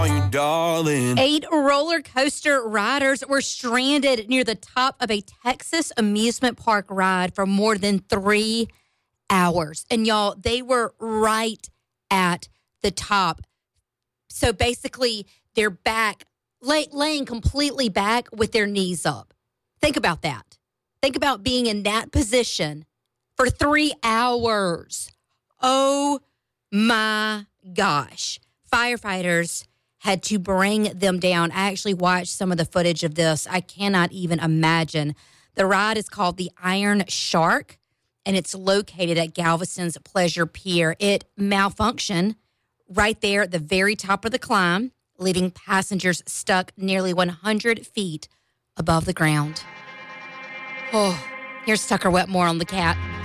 you, darling. 8 roller coaster riders were stranded near the top of a Texas amusement park ride for more than 3 hours. And y'all, they were right at the top. So basically, they're back, laying completely back with their knees up. Think about that. Think about being in that position for 3 hours. Oh my gosh. Firefighters had to bring them down. I actually watched some of the footage of this. I cannot even imagine. The ride is called the Iron Shark, and it's located at Galveston's Pleasure Pier. It malfunctioned right there at the very top of the climb, leaving passengers stuck nearly 100 feet above the ground. Oh, here's Tucker Wetmore on the Cat.